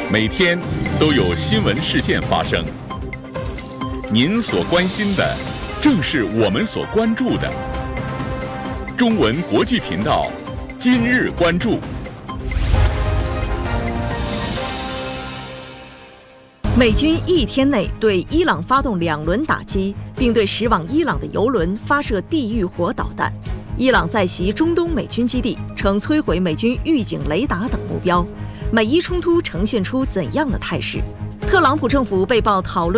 每天都有新闻事件发生。您所关心的，正是我们所关注的。中文国际频道，今日关注。 美军一天内对伊朗发动2轮打击，并对驶往伊朗的油轮发射地狱火导弹。伊朗在袭中东美军基地，称摧毁美军预警雷达等目标。美伊冲突呈现出怎样的态势？特朗普政府被曝讨论